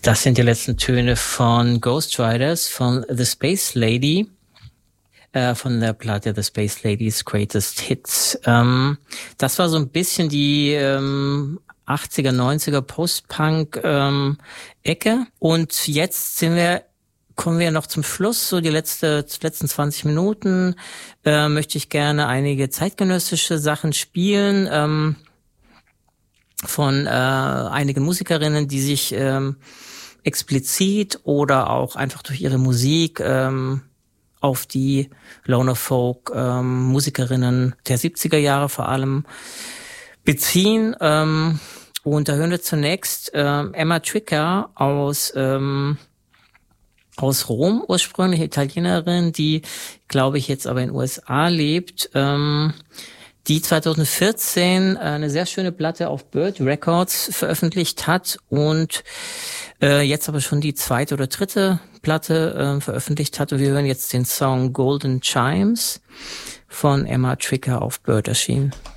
Das sind die letzten Töne von Ghost Riders, von The Space Lady, von der Platte The Space Lady's Greatest Hits. Das war so ein bisschen die 80er, 90er Post-Punk Ecke. Und jetzt kommen wir noch zum Schluss, so die letzten 20 Minuten, möchte ich gerne einige zeitgenössische Sachen spielen, von einigen Musikerinnen, die sich explizit oder auch einfach durch ihre Musik auf die Loner Folk Musikerinnen der 70er Jahre vor allem beziehen. Und da hören wir zunächst Emma Tricker aus Rom, ursprünglich Italienerin, die, glaube ich, jetzt aber in den USA lebt, die 2014 eine sehr schöne Platte auf Bird Records veröffentlicht hat und jetzt aber schon die zweite oder dritte Platte veröffentlicht hat. Und wir hören jetzt den Song Golden Chimes von Emma Tricker auf Bird erschienen.